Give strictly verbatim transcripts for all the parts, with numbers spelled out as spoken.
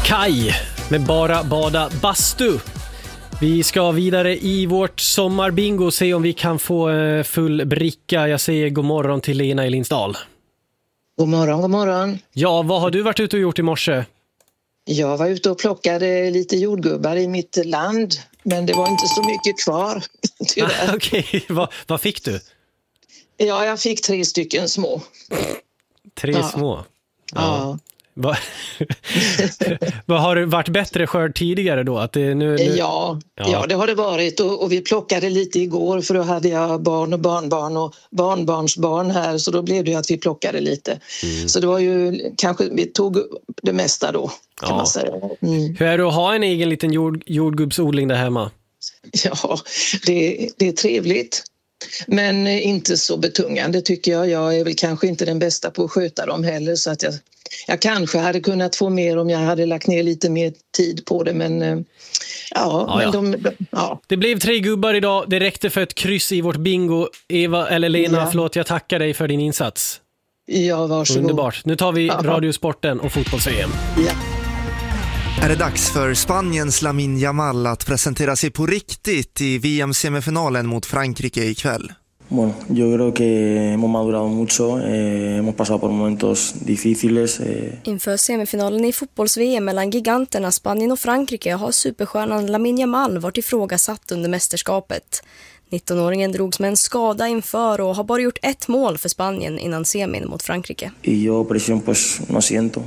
Kaj med Bara bada bastu. Vi ska vidare i vårt sommarbingo och se om vi kan få full bricka. Jag säger god morgon till Lena i Lindsdal. God morgon, god morgon. Ja, vad har du varit ute och gjort i morse? Jag var ute och plockade lite jordgubbar i mitt land, men det var inte så mycket kvar. Ah, Okej, okay. vad, vad fick du? Ja, jag fick tre stycken små. Tre ja. små? Ja. ja. Vad Va, har det varit bättre skörd tidigare då? Att det nu, nu... Ja, ja. ja, det har det varit och, och vi plockade lite igår för då hade jag barn och barnbarn och barnbarnsbarn här så då blev det ju att vi plockade lite. Mm. Så det var ju kanske, vi tog det mesta då kan ja. man säga. Mm. Hur är det att ha en egen liten jord, jordgubbsodling där hemma? Ja, det, det är trevligt. Men inte så betungande tycker jag. Jag är väl kanske inte den bästa på att sköta dem heller så att jag, jag kanske hade kunnat få mer om jag hade lagt ner lite mer tid på det. Men ja, ja, men ja. De, ja. Det blev tre gubbar idag. Det räckte för ett kryss i vårt bingo. Eva eller Lena, ja. förlåt, jag tackar dig för din insats. Ja, varsågod. Underbart. Nu tar vi ja. radiosporten och fotbolls-V M. Ja. Är det dags för Spaniens Lamine Yamal att presentera sig på riktigt i V M-semifinalen mot Frankrike ikväll? Bueno, yo creo que hemos madurado mucho, eh, hemos pasado por momentos difíciles. Eh. Inför semifinalen i fotbolls-V M mellan giganterna Spanien och Frankrike har superstjärnan Lamine Yamal varit ifrågasatt under mästerskapet. nittonåringen drogs med en skada inför och har bara gjort ett mål för Spanien innan semin mot Frankrike. Y yo presión pues no siento.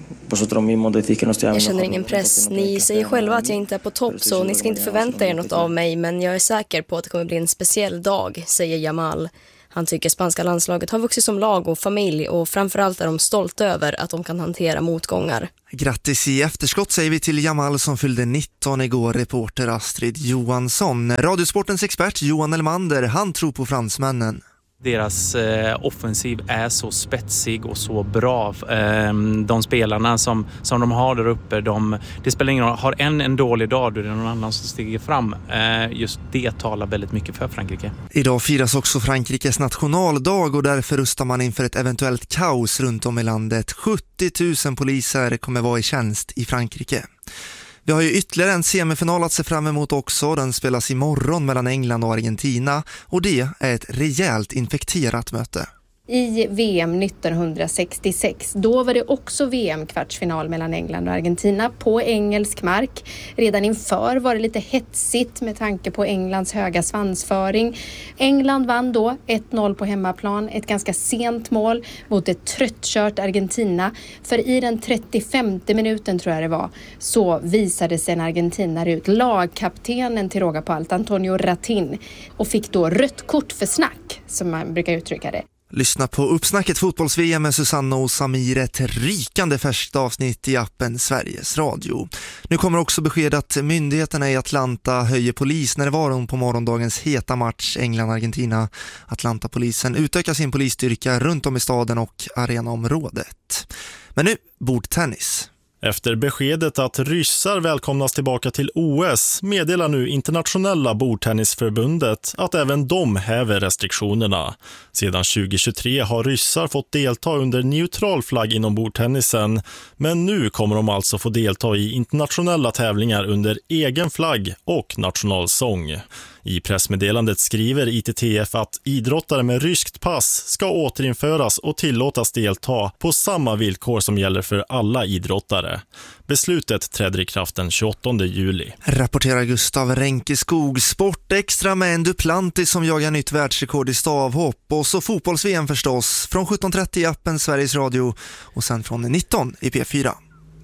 Jag känner ingen press. Ni säger själva att jag inte är på topp så ni ska inte förvänta er något av mig, men jag är säker på att det kommer bli en speciell dag, säger Yamal. Han tycker spanska landslaget har vuxit som lag och familj och framförallt är de stolta över att de kan hantera motgångar. Grattis i efterskott säger vi till Yamal som fyllde nitton igår, reporter Astrid Johansson. Radiosportens expert Johan Elmander, han tror på fransmännen. Deras eh, offensiv är så spetsig och så bra. Eh, de spelarna som, som de har där uppe, de, det spelar ingen roll. Har en en dålig dag, då är det någon annan som stiger fram. Eh, just det talar väldigt mycket för Frankrike. Idag firas också Frankrikes nationaldag och därför rustar man inför ett eventuellt kaos runt om i landet. sjuttio tusen poliser kommer vara i tjänst i Frankrike. Vi har ju ytterligare en semifinal att se fram emot också. Den spelas imorgon mellan England och Argentina och det är ett rejält infekterat möte. I V M nittonhundrasextiosex, då var det också V M-kvartsfinal mellan England och Argentina på engelsk mark. Redan inför var det lite hetsigt med tanke på Englands höga svansföring. England vann då ett noll på hemmaplan, ett ganska sent mål mot ett tröttkört Argentina. För i den trettiofemte minuten tror jag det var, så visade sig en argentinare ut, lagkaptenen till råga på allt, Antonio Ratin, och fick då rött kort för snack, som man brukar uttrycka det. Lyssna på Uppsnacket fotbolls-V M med Susanna och Samir, ett rykande färskt avsnitt i appen Sveriges Radio. Nu kommer också besked att myndigheterna i Atlanta höjer polisnärvaron på morgondagens heta match England-Argentina. Atlanta-polisen utökar sin polisstyrka runt om i staden och arenaområdet. Men nu, bordtennis. Efter beskedet att ryssar välkomnas tillbaka till O S meddelar nu Internationella bordtennisförbundet att även de häver restriktionerna. Sedan tjugohundratjugotre har ryssar fått delta under neutral flagg inom bordtennisen, men nu kommer de alltså få delta i internationella tävlingar under egen flagg och nationalsång. I pressmeddelandet skriver I T T F att idrottare med ryskt pass ska återinföras och tillåtas delta på samma villkor som gäller för alla idrottare. Beslutet träder i kraft den tjugoåttonde juli. Rapporterar Gustav Ränkeskog. Sport extra med en Duplantis som jagar nytt världsrekord i stavhopp. Och så fotbolls-V M förstås. Från sjutton trettio i appen Sveriges Radio och sen från nitton i P fyra.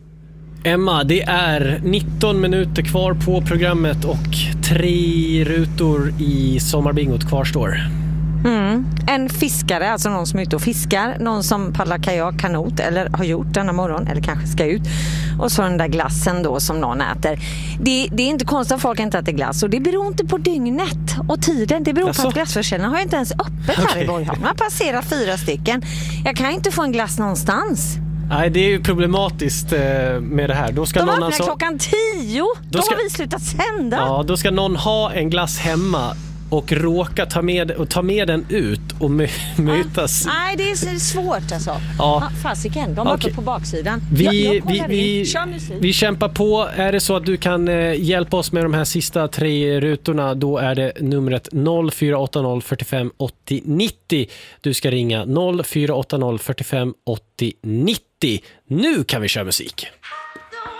Emma, det är nitton minuter kvar på programmet och tre rutor i sommarbingot kvarstår. Mm. En fiskare, alltså någon som är ute och fiskar, någon som paddlar kajak, kanot eller har gjort denna morgon eller kanske ska ut, och så den där glassen då som någon äter. Det, det är inte konstigt att folk inte äter glass, och det beror inte på dygnet och tiden, det beror alltså på att glassförsäljningen har inte ens öppet här okay. i Borgholm. Man har passerat fyra stycken. Jag kan inte få en glass någonstans. Nej, det är ju problematiskt med det här. Då ska De någon öppnar alltså... klockan tio. Då, då ska... har vi slutat sända. Ja, då ska någon ha en glass hemma och råka ta med, och ta med den ut och mö, mötas. Ah, nej, det är svårt alltså. Ja. Ah, fasiken, de var Okej. uppe på baksidan. Vi, jag, jag vi, vi, vi kämpar på. Är det så att du kan eh, hjälpa oss med de här sista tre rutorna, då är det numret noll fyra åtta noll fyrtiofem åttio nittio. Du ska ringa noll fyra åtta noll fyrtiofem åttio nittio. Nu kan vi köra musik.